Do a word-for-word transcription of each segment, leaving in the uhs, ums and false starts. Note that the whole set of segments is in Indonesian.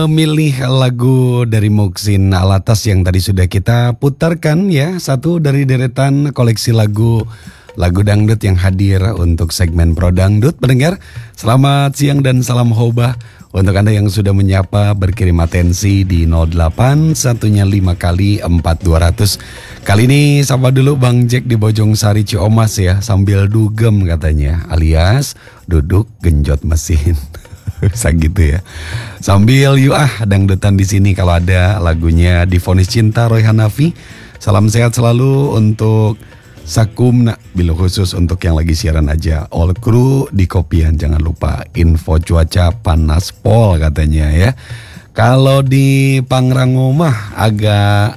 Memilih lagu dari Muhsin Alatas yang tadi sudah kita putarkan ya, satu dari deretan koleksi lagu lagu dangdut yang hadir untuk segmen Pro Dangdut. Pendengar, selamat siang dan salam hoba untuk Anda yang sudah menyapa berkirim atensi di nol delapan satunya lima kali empat dua ratus. Kali ini sapa dulu Bang Jack di Bojong Sari Ciomas ya, sambil dugem katanya, alias duduk genjot mesin. Bisa gitu ya. Sambil yuk ah dangdutan di sini kalau ada lagunya Divonis Cinta Roy Hanafi. Salam sehat selalu untuk Sakumna, bila khusus untuk yang lagi siaran aja. All crew di kopian jangan lupa info cuaca panas pol katanya ya. Kalau di Pangrango mah agak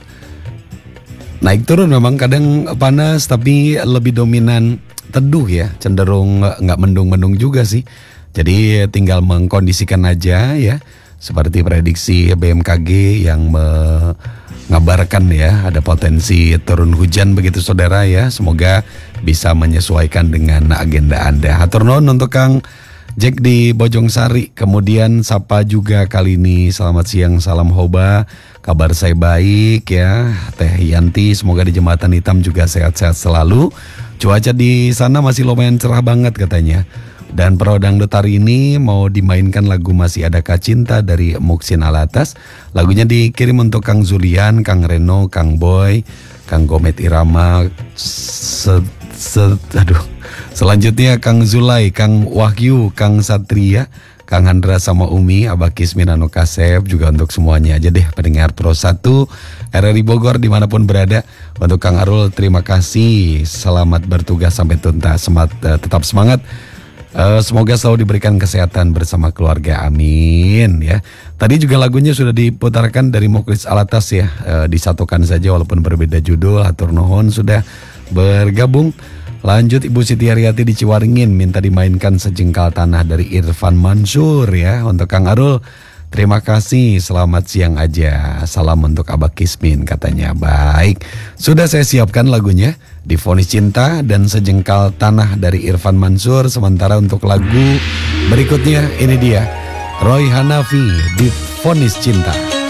naik turun, memang kadang panas tapi lebih dominan teduh ya, cenderung nggak mendung-mendung juga sih. Jadi tinggal mengkondisikan aja ya, seperti prediksi B M K G yang mengabarkan ya ada potensi turun hujan begitu saudara ya. Semoga bisa menyesuaikan dengan agenda Anda. Hatur nuhun untuk Kang Jack di Bojong Sari. Kemudian sapa juga kali ini, selamat siang, salam hoba. Kabar saya baik ya, Teh Yanti, semoga di Jembatan Hitam juga sehat-sehat selalu. Cuaca di sana masih lumayan cerah banget katanya. Dan Pro Dangdut hari ini mau dimainkan lagu Masih Adakah Cinta dari Muhsin Alatas. Lagunya dikirim untuk Kang Zulian, Kang Reno, Kang Boy, Kang Gomet Irama, se, se, aduh. Selanjutnya Kang Zulai, Kang Wahyu, Kang Satria, Kang Handra sama Umi, Abah Kismin, Anu Kasep, juga untuk semuanya aja deh pendengar Pro satu R R I Bogor dimanapun berada. Untuk Kang Arul terima kasih, selamat bertugas sampai tuntas, semat, uh, tetap semangat. Uh, semoga selalu diberikan kesehatan bersama keluarga, amin ya. Tadi juga lagunya sudah diputarkan dari Muhsin Alatas ya, uh, disatukan saja walaupun berbeda judul. Hatur nuhun sudah bergabung. Lanjut Ibu Siti Haryati di Ciwaringin minta dimainkan Sejengkal Tanah dari Irfan Mansur ya. Untuk Kang Arul terima kasih, selamat siang aja. Salam untuk Abah Kismin katanya. Baik, sudah saya siapkan lagunya Divonis Cinta dan Sejengkal Tanah dari Irfan Mansur. Sementara untuk lagu berikutnya ini dia Roy Hanafi, Divonis Cinta.